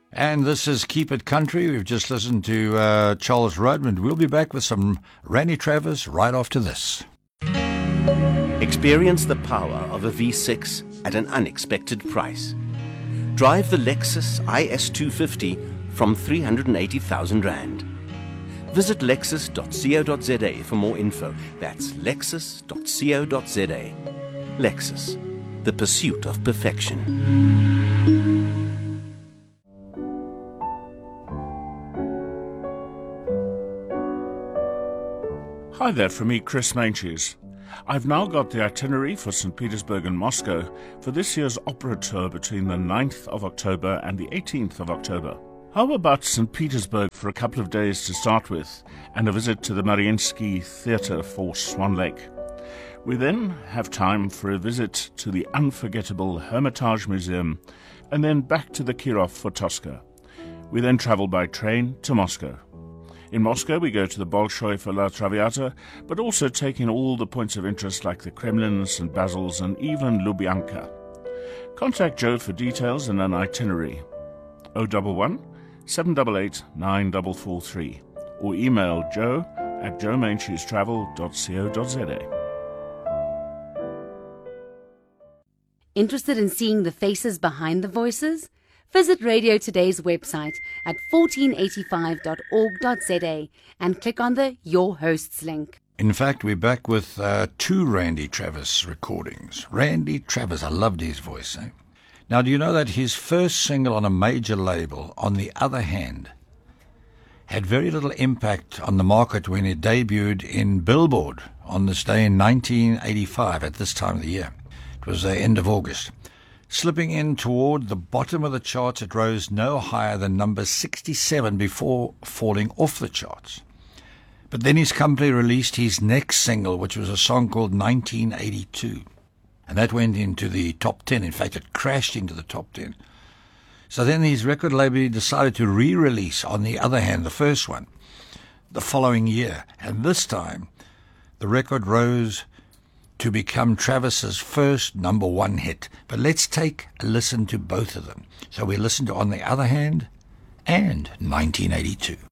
And this is Keep It Country. We've just listened to Charles Rudman. We'll be back with some Randy Travis right after this. Experience the power of a V6 at an unexpected price. Drive the Lexus IS250 from 380,000 Rand. Visit lexus.co.za for more info. That's lexus.co.za. Lexus, the pursuit of perfection. Hi there, from me, Chris Mainches. I've now got the itinerary for St. Petersburg and Moscow for this year's opera tour between the 9th of October and the 18th of October. How about St. Petersburg for a couple of days to start with, and a visit to the Mariinsky Theatre for Swan Lake? We then have time for a visit to the unforgettable Hermitage Museum, and then back to the Kirov for Tosca. We then travel by train to Moscow. In Moscow, we go to the Bolshoi for La Traviata, but also take in all the points of interest like the Kremlin, St. Basil's, and even Lubyanka. Contact Joe for details and an itinerary. 011 788 9443 or email joe@joemainchestravel.co.za. Interested in seeing the faces behind the voices? Visit Radio Today's website at 1485.org.za and click on the Your Hosts link. In fact, we're back with two Randy Travis recordings. Randy Travis, I loved his voice. Now, do you know that his first single on a major label, On the Other Hand, had very little impact on the market when it debuted in Billboard on this day in 1985 at this time of the year. It was the end of August. Slipping in toward the bottom of the charts, it rose no higher than number 67 before falling off the charts. But then his company released his next single, which was a song called 1982. And that went into the top 10. In fact, it crashed into the top 10. So then his record label decided to re-release On the Other Hand, the first one, the following year. And this time, the record rose to become Travis's first number one hit. But let's take a listen to both of them. So we listen to On the Other Hand and 1982.